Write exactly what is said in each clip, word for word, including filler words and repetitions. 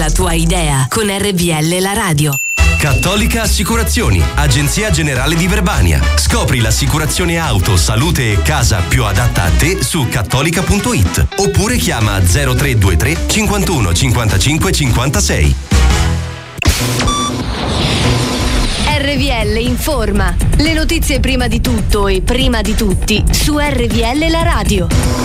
La tua idea con R V L la radio. Cattolica Assicurazioni, agenzia generale di Verbania. Scopri l'assicurazione auto, salute e casa più adatta a te su cattolica punto it oppure chiama zero tre due tre cinquantuno cinquantacinque cinquantasei. R V L informa. Le notizie prima di tutto e prima di tutti su R V L la radio.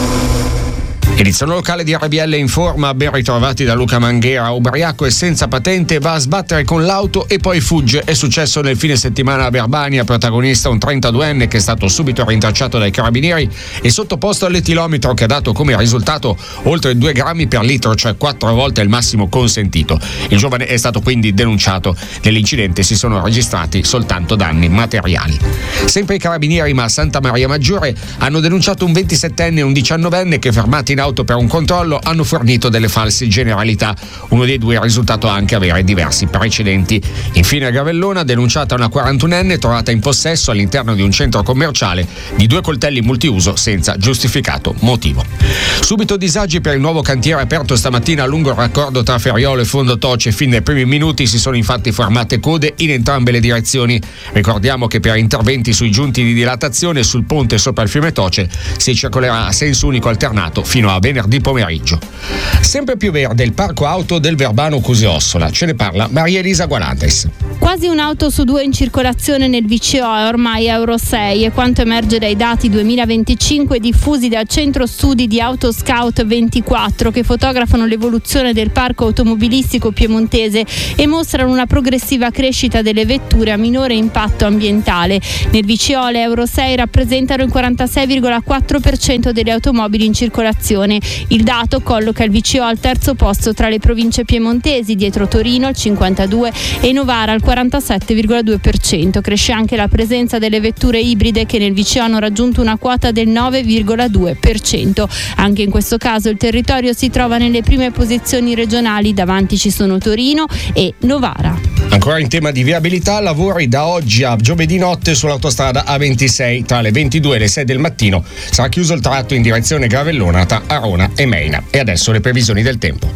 Edizione locale di R V L informa, ben ritrovati da Luca Manghera, ubriaco e senza patente, va a sbattere con l'auto e poi fugge. È successo nel fine settimana a Verbania, protagonista un trentaduenne che è stato subito rintracciato dai carabinieri e sottoposto all'etilometro che ha dato come risultato oltre due grammi per litro, cioè quattro volte il massimo consentito. Il giovane è stato quindi denunciato. Nell'incidente si sono registrati soltanto danni materiali. Sempre i carabinieri, ma a Santa Maria Maggiore, hanno denunciato un ventisettenne e un diciannovenne che, fermati in auto per un controllo, hanno fornito delle false generalità. Uno dei due è risultato anche avere diversi precedenti. Infine a Gravellona, denunciata una quarantunenne trovata in possesso all'interno di un centro commerciale di due coltelli multiuso senza giustificato motivo. Subito disagi per il nuovo cantiere aperto stamattina lungo il raccordo tra Ferriolo e Fondotoce. Fin dai primi minuti si sono infatti formate code in entrambe le direzioni. Ricordiamo che per interventi sui giunti di dilatazione sul ponte sopra il fiume Toce si circolerà a senso unico alternato fino a venerdì pomeriggio. Sempre più verde il parco auto del Verbano Cusiossola, ce ne parla Maria Elisa Gualantes. Quasi un'auto su due in circolazione nel V C O è ormai Euro sei, e quanto emerge dai dati duemilaventicinque diffusi dal Centro Studi di Autoscout ventiquattro, che fotografano l'evoluzione del parco automobilistico piemontese e mostrano una progressiva crescita delle vetture a minore impatto ambientale. Nel V C O le Euro sei rappresentano il quarantasei virgola quattro per cento delle automobili in circolazione. Il dato colloca il V C O al terzo posto tra le province piemontesi, dietro Torino al cinquantadue e Novara al quarantasette virgola due per cento. Cresce anche la presenza delle vetture ibride, che nel V C O hanno raggiunto una quota del nove virgola due per cento. Anche in questo caso il territorio si trova nelle prime posizioni regionali, davanti ci sono Torino e Novara. Ancora in tema di viabilità, lavori da oggi a giovedì notte sull'autostrada A ventisei. Tra le ventidue e le sei del mattino sarà chiuso il tratto in direzione Gravellona tra Arona e Meina. E adesso le previsioni del tempo.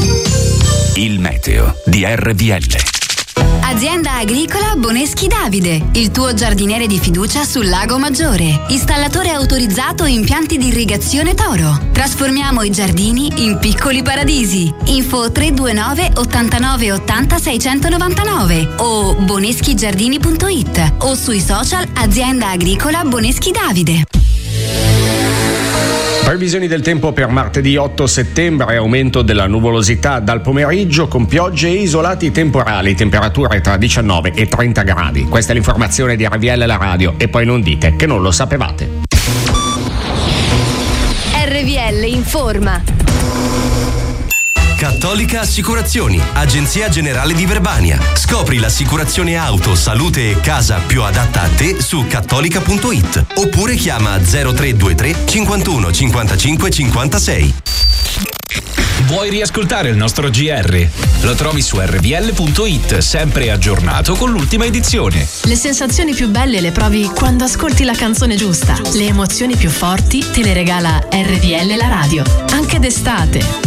Il meteo di R V L. Azienda agricola Boneschi Davide, il tuo giardiniere di fiducia sul Lago Maggiore. Installatore autorizzato impianti di irrigazione Toro. Trasformiamo i giardini in piccoli paradisi. Info tre due nove ottantanove ottanta seicentonovantanove o boneschigiardini punto it o sui social Azienda agricola Boneschi Davide. Previsioni del tempo per martedì otto settembre: aumento della nuvolosità dal pomeriggio con piogge e isolati temporali, temperature tra diciannove e trenta gradi. Questa è l'informazione di R V L la radio, e poi non dite che non lo sapevate. R V L informa. Cattolica Assicurazioni, agenzia generale di Verbania. Scopri l'assicurazione auto, salute e casa più adatta a te su cattolica punto it oppure chiama zero tre due tre cinquantuno cinquantacinque cinquantasei. Vuoi riascoltare il nostro G R? Lo trovi su R V L punto it, sempre aggiornato con l'ultima edizione. Le sensazioni più belle le provi quando ascolti la canzone giusta. Le emozioni più forti te le regala R V L la radio, anche d'estate.